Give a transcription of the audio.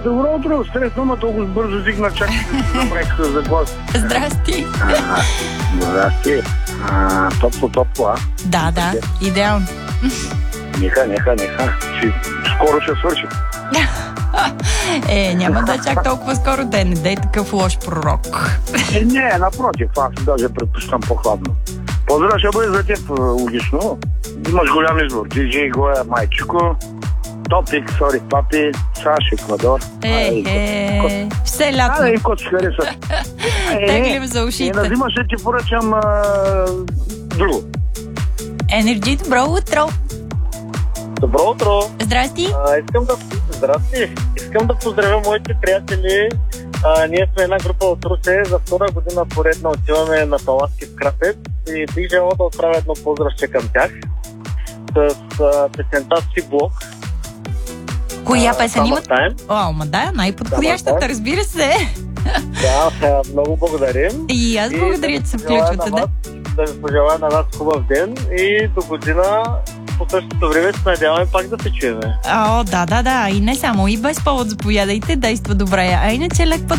Добро утро, стресно, ма толкова бързо зигна, чак направих за глас. Здрасти. Здрасти. Топло, а? Да, идеално. Неха. Скоро ще свърши. Няма да чак толкова скоро да не дай такъв лош пророк. Не, напротив, аз даже предпочитам по-хладно. Поздрав ще бъде за теб, логично. Имаш голям избор. DJ Гоя, майчико, Топик, Сори Папи, САЩ, Еквадор. Все лято. И кот ще хареса. Теглим за ушите. Назима ще ти поръчам друго. Енерджи, добро утро. Добро утро! Здрасти! Искам да поздравя моите приятели. Ние сме една група от Русе. За втора година поредно отиваме на Паласки в Крапец и бих желал да отправя едно поздравче към тях с песента си блок. Коя песен имат? Time. Най-подходящата, разбира се. Да, много благодарим. И аз благодаря, че се включвате. Да ви пожелая на вас хубав ден и до година по същото време се надяваме пак да се чуеме. Да. И не само, и без повод заповядайте, действа добре. А иначе лек път